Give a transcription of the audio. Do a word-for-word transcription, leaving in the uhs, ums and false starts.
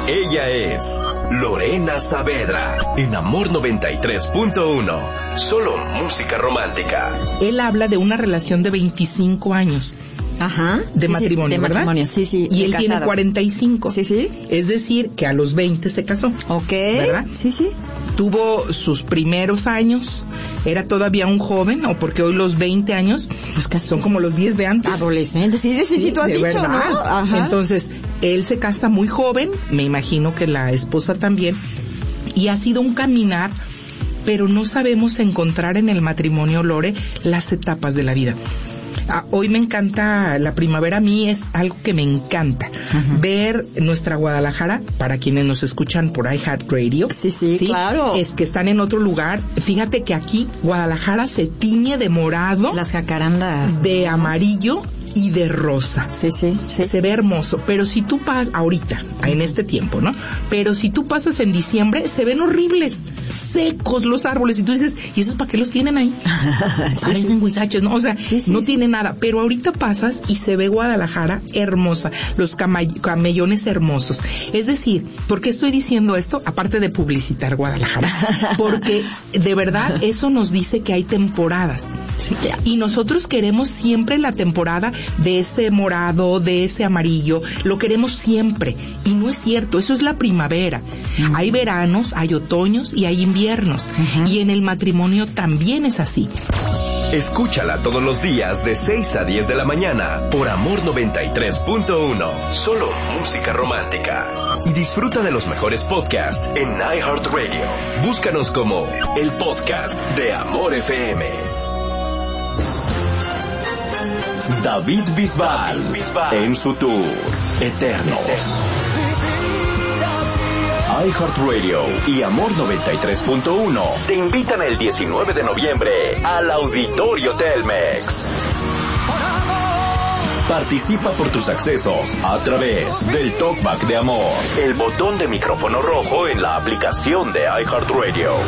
Ella es Lorena Saavedra, en Amor noventa y tres punto uno. Solo música romántica. Él habla de una relación de veinticinco años. Ajá. De sí, matrimonio, sí, de ¿verdad? matrimonio, sí, sí. Y él casado. tiene cuarenta y cinco. Sí, sí. Es decir, que a los veinte se casó. Ok. ¿Verdad? Sí, sí. Tuvo sus primeros años, era todavía un joven, o porque hoy los veinte años, pues casi son como los diez de antes. Adolescente, sí, sí, sí, sí, tú has de dicho, verdad. ¿no? Ajá. Entonces, él se casa muy joven, me imagino que la esposa también, y ha sido un caminar, pero no sabemos encontrar en el matrimonio, Lore, las etapas de la vida. Ah, hoy me encanta la primavera, a mí es algo que me encanta. Uh-huh. Ver nuestra Guadalajara, para quienes nos escuchan por iHeartRadio. Sí, sí, sí, claro. Es que están en otro lugar. Fíjate que aquí Guadalajara se tiñe de morado. Las jacarandas. De amarillo y de rosa. Sí, sí, sí. Se ve hermoso, pero si tú pasas, ahorita, en este tiempo, ¿no? Pero si tú pasas en diciembre, se ven horribles, secos los árboles, y tú dices, ¿y esos para qué los tienen ahí? Sí, parecen huizaches, ¿no? O sea, sí, sí, no sí. tiene nada, pero ahorita pasas y se ve Guadalajara hermosa, los camay- camellones hermosos. Es decir, ¿por qué estoy diciendo esto? Aparte de publicitar Guadalajara, porque de verdad eso nos dice que hay temporadas. Sí, y nosotros queremos siempre la temporada de ese morado, de ese amarillo, lo queremos siempre, y no es cierto, eso es la primavera. Uh-huh. Hay veranos, hay otoños y hay inviernos, uh-huh. y en el matrimonio también es así. Escúchala todos los días de seis a diez de la mañana por Amor noventa y tres punto uno. Solo música romántica. Y disfruta de los mejores podcasts en iHeartRadio. Búscanos como el podcast de Amor F M. David Bisbal, David Bisbal en su tour Eternos. iHeartRadio y Amor noventa y tres punto uno te invitan el diecinueve de noviembre al Auditorio Telmex. Participa por tus accesos a través del Talkback de Amor, el botón de micrófono rojo en la aplicación de iHeartRadio.